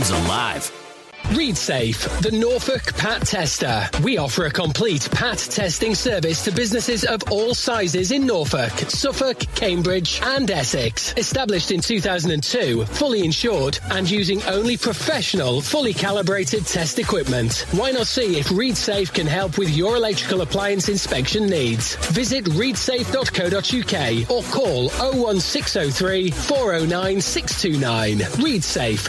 comes alive. ReadSafe, the Norfolk Pat Tester. We offer a complete Pat testing service to businesses of all sizes in Norfolk, Suffolk, Cambridge and Essex. Established in 2002, fully insured and using only professional, fully calibrated test equipment. Why not see if ReadSafe can help with your electrical appliance inspection needs? Visit readsafe.co.uk or call 01603 409 629. ReadSafe.